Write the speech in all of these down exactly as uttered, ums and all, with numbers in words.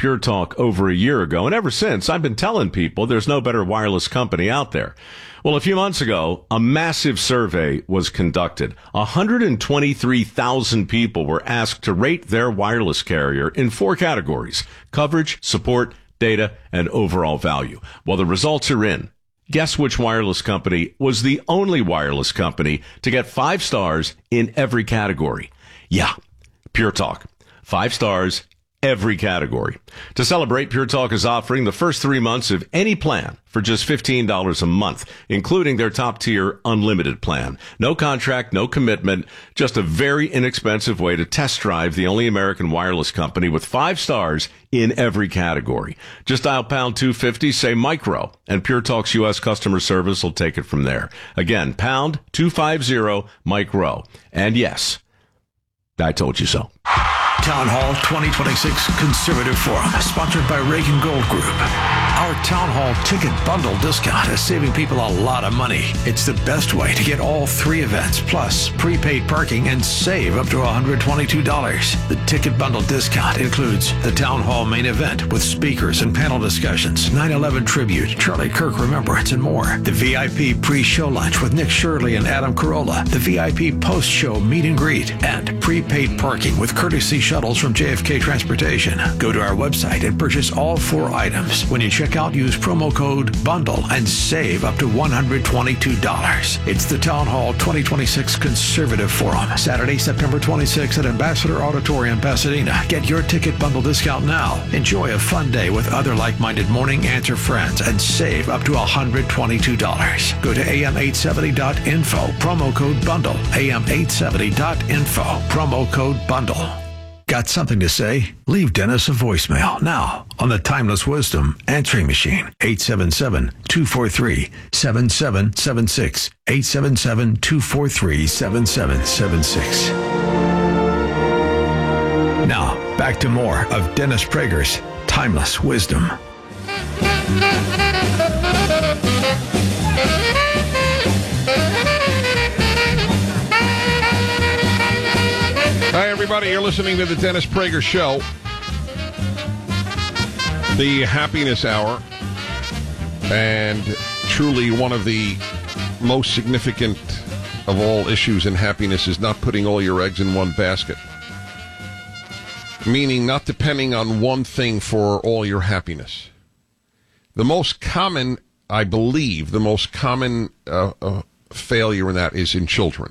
Pure Talk over a year ago, and ever since, I've been telling people there's no better wireless company out there. Well, a few months ago, a massive survey was conducted. one hundred twenty-three thousand people were asked to rate their wireless carrier in four categories: coverage, support, data, and overall value. Well, the results are in. Guess which wireless company was the only wireless company to get five stars in every category? Yeah, Pure Talk. Five stars, every category. To celebrate, Pure Talk is offering the first three months of any plan for just fifteen dollars a month, including their top-tier unlimited plan. No contract, no commitment, just a very inexpensive way to test drive the only American wireless company with five stars in every category. Just dial pound two fifty, say micro, and Pure Talk's U S customer service will take it from there. Again, pound two fifty, micro. And yes, I told you so. Town Hall twenty twenty-six Conservative Forum, sponsored by Reagan Gold Group. Our Town Hall ticket bundle discount is saving people a lot of money. It's the best way to get all three events, plus prepaid parking, and save up to one hundred twenty-two dollars. The ticket bundle discount includes the Town Hall main event with speakers and panel discussions, nine eleven tribute, Charlie Kirk Remembrance, and more. The V I P pre-show lunch with Nick Shirley and Adam Carolla. The V I P post-show meet and greet. And prepaid parking with courtesy shuttles from J F K Transportation. Go to our website and purchase all four items. When you check out, use promo code BUNDLE and save up to one hundred twenty-two dollars. It's the Town Hall twenty twenty-six Conservative Forum, Saturday, September twenty-sixth at Ambassador Auditorium, Pasadena. Get your ticket bundle discount now. Enjoy a fun day with other like-minded Morning Answer friends and save up to one hundred twenty-two dollars. Go to A M eight seventy dot info, promo code BUNDLE. A M eight seventy dot info, promo code BUNDLE. Got something to say? Leave Dennis a voicemail now on the Timeless Wisdom answering machine. eight seven seven, two four three, seven seven seven six. eight seven seven, two four three, seven seven seven six. Now, back to more of Dennis Prager's Timeless Wisdom. Hi, everybody. You're listening to the Dennis Prager Show, the Happiness Hour, and truly one of the most significant of all issues in happiness is not putting all your eggs in one basket, meaning not depending on one thing for all your happiness. The most common, I believe, the most common uh, uh, failure in that is in children.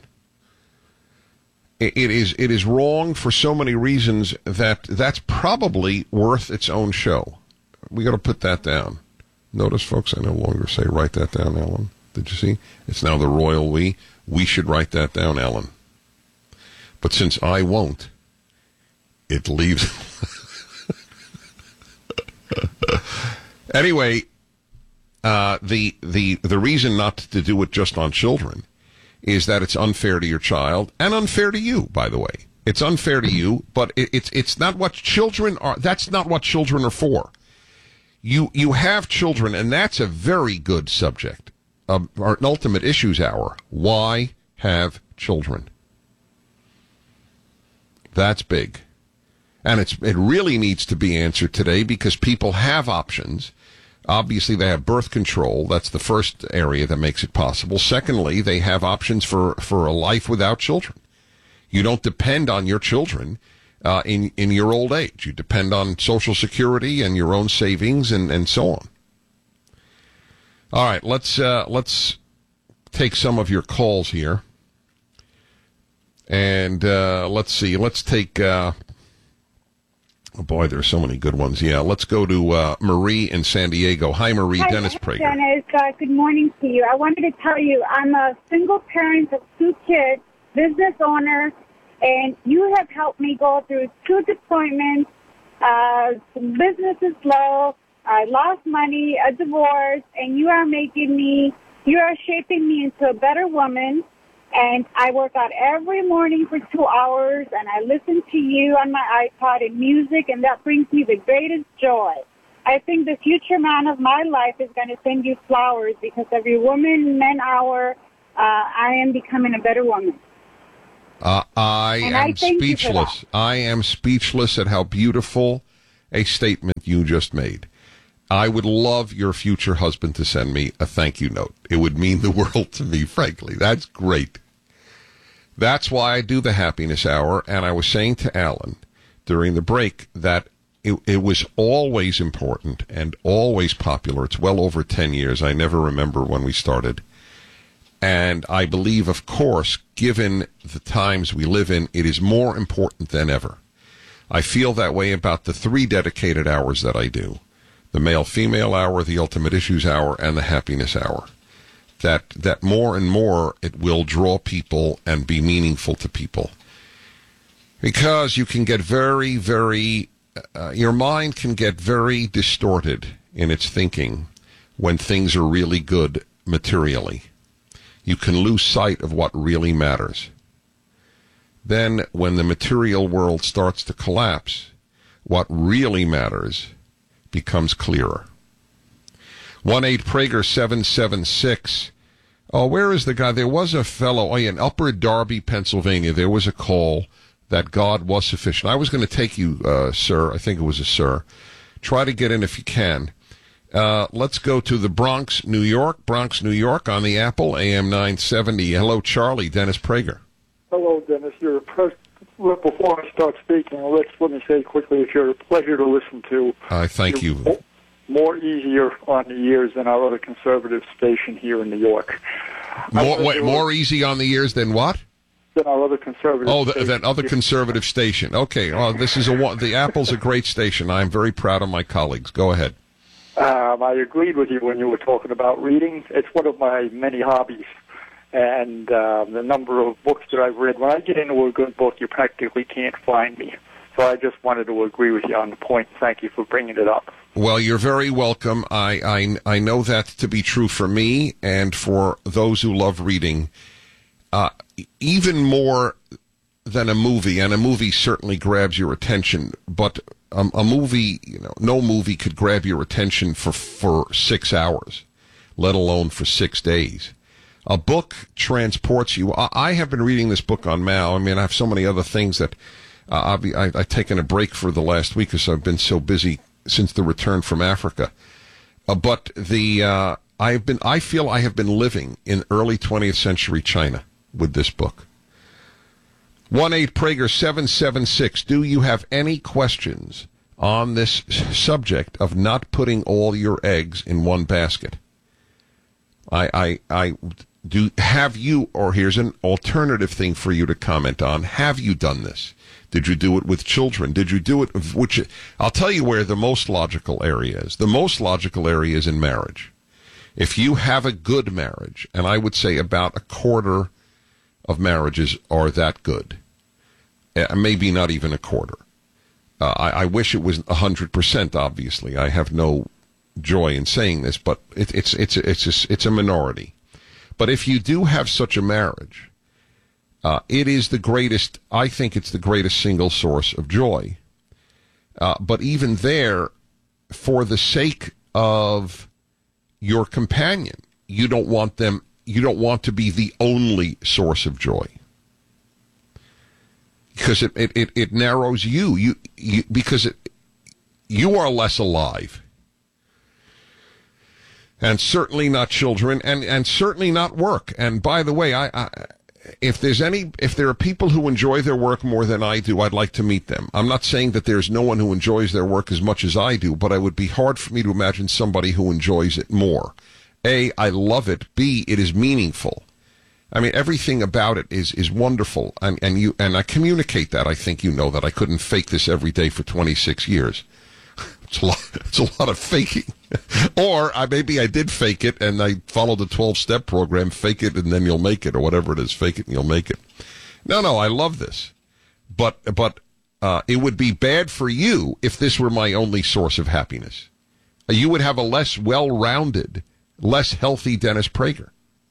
It is it is wrong for so many reasons that that's probably worth its own show. We got to put that down. Notice, folks, I no longer say write that down, Ellen. Did you see? It's now the royal we. We should write that down, Ellen. But since I won't, it leaves. Anyway, uh, the the the reason not to do it just on children is that it's unfair to your child and unfair to you, by the way. It's unfair to you, but it, it's it's not what children are. That's not what children are for. You you have children, and that's a very good subject of our Ultimate Issues Hour. Why have children? That's big. And it's it really needs to be answered today because people have options. Obviously, they have birth control. That's the first area that makes it possible. Secondly, they have options for, for a life without children. You don't depend on your children uh, in in your old age. You depend on Social Security and your own savings and, and so on. All right, let's uh, let's take some of your calls here. And uh, let's see. Let's take... Uh, Oh, boy, there are so many good ones. Yeah, let's go to uh, Marie in San Diego. Hi, Marie. Hi, Dennis Prager. Dennis. Uh, good morning to you. I wanted to tell you I'm a single parent of two kids, business owner, and you have helped me go through two deployments. Uh, business is slow. I lost money, a divorce, and you are making me, you are shaping me into a better woman. And I work out every morning for two hours, and I listen to you on my iPod and music, and that brings me the greatest joy. I think the future man of my life is going to send you flowers because every woman, men hour, uh, I am becoming a better woman. Uh, I and am I speechless. I am speechless at how beautiful a statement you just made. I would love your future husband to send me a thank you note. It would mean the world to me, frankly. That's great. That's why I do the Happiness Hour, and I was saying to Alan during the break that it, it was always important and always popular. It's well over ten years. I never remember when we started. And I believe, of course, given the times we live in, it is more important than ever. I feel that way about the three dedicated hours that I do. The male-female hour, the ultimate issues hour, and the happiness hour. That that more and more it will draw people and be meaningful to people. Because you can get very, very, uh, your mind can get very distorted in its thinking when things are really good materially. You can lose sight of what really matters. Then, when the material world starts to collapse, what really matters becomes clearer. one eight Prager seven seven six. Oh, where is the guy? There was a fellow, oh, yeah, in Upper Darby, Pennsylvania, there was a call that God was sufficient. I was going to take you, uh, sir, I think it was a sir. Try to get in if you can. Uh, let's go to the Bronx, New York. Bronx, New York, on the Apple, A M nine seventy. Hello, Charlie. Dennis Prager. Hello, Dennis. You're a pres- Before I start speaking, let's let me say quickly, it's you're a pleasure to listen to. I uh, thank You're you. More easier on the ears than our other conservative station here in New York. More, wait, more easy on the ears than what? Than our other conservative Oh, station. the, that other conservative station. Okay. Oh, this is a the Apple's a great station. I'm very proud of my colleagues. Go ahead. Um, I agreed with you when you were talking about reading. It's one of my many hobbies. And um, the number of books that I've read, when I get into a good book, you practically can't find me. So I just wanted to agree with you on the point. Thank you for bringing it up. Well, you're very welcome. I, I, I know that to be true for me and for those who love reading. Uh, even more than a movie, and a movie certainly grabs your attention, but a, a movie, you know, no movie could grab your attention for, for six hours, let alone for six days. A book transports you. I, I have been reading this book on Mao. I mean, I have so many other things that uh, I'll be, I, I've taken a break for the last week because I've been so busy since the return from Africa. Uh, but the uh, I've been, I feel I have been living in early twentieth century China with this book. one eight Prager seven seven six. Do you have any questions on this subject of not putting all your eggs in one basket? I, I, I do. Have you, or here's an alternative thing for you to comment on. Have you done this? Did you do it with children? Did you do it, which, I'll tell you where the most logical area is. The most logical area is in marriage. If you have a good marriage, and I would say about a quarter of marriages are that good, uh, maybe not even a quarter. Uh, I, I wish it was one hundred percent, obviously. I have no joy in saying this, but it, it's, it's, it's, a, it's a minority. But if you do have such a marriage, Uh, it is the greatest, I think it's the greatest single source of joy. Uh, but even there, for the sake of your companion, you don't want them, you don't want to be the only source of joy. Because it, it, it, it narrows you, you, you because it, you are less alive. And certainly not children, and, and certainly not work. And by the way, I, I If there's any, if there are people who enjoy their work more than I do, I'd like to meet them. I'm not saying that there's no one who enjoys their work as much as I do, but it would be hard for me to imagine somebody who enjoys it more. A, I love it. B, it is meaningful. I mean, everything about it is, is wonderful. And, and you, and I communicate that. I think you know that I couldn't fake this every day for twenty-six years. It's a lot, it's a lot of faking. Or I, maybe I did fake it and I followed the twelve-step program, fake it and then you'll make it, or whatever it is, fake it and you'll make it. No, no, I love this. But but uh, it would be bad for you if this were my only source of happiness. You would have a less well-rounded, less healthy Dennis Prager.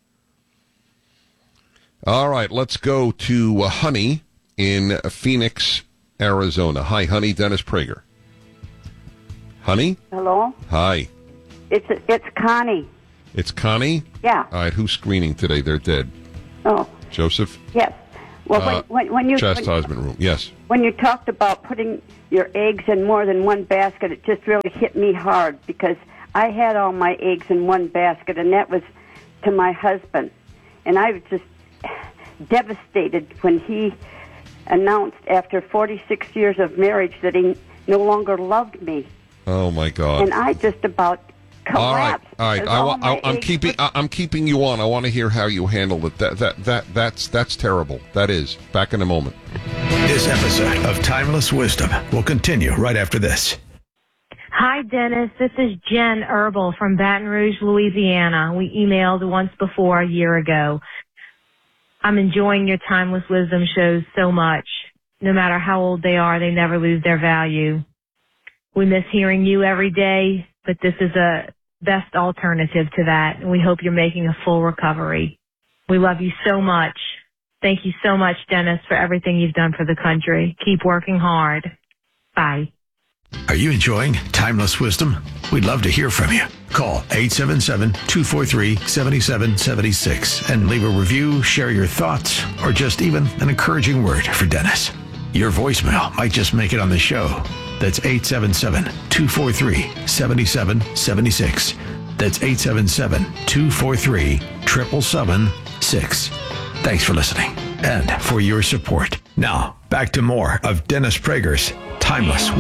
All right, let's go to uh, Honey in Phoenix, Arizona. Hi, Honey, Dennis Prager. Honey? Hello? Hi. It's it's Connie. It's Connie? Yeah. All right, who's screening today? They're dead. Oh. Joseph? Yes. Well, uh, when, when, when you chastisement when, room. Yes. When you talked about putting your eggs in more than one basket, it just really hit me hard because I had all my eggs in one basket, and that was to my husband. And I was just devastated when he announced after forty-six years of marriage that he no longer loved me. Oh my God! And I just about collapsed. All right, all right. I, all I, I'm keeping. were... I, I'm keeping you on. I want to hear how you handled it. That that that that's that's terrible. That is. Back in a moment. This episode of Timeless Wisdom will continue right after this. Hi, Dennis. This is Jen Herbal from Baton Rouge, Louisiana. We emailed once before a year ago. I'm enjoying your Timeless Wisdom shows so much. No matter how old they are, they never lose their value. We miss hearing you every day, but this is a best alternative to that, and we hope you're making a full recovery. We love you so much. Thank you so much, Dennis, for everything you've done for the country. Keep working hard. Bye. Are you enjoying Timeless Wisdom? We'd love to hear from you. Call eight seven seven, two four three, seven seven seven six and leave a review, share your thoughts, or just even an encouraging word for Dennis. Your voicemail might just make it on the show. That's eight seven seven, two four three, seven seven seven six. That's eight seven seven, two four three, seven seven seven six. Thanks for listening and for your support. Now, back to more of Dennis Prager's Timeless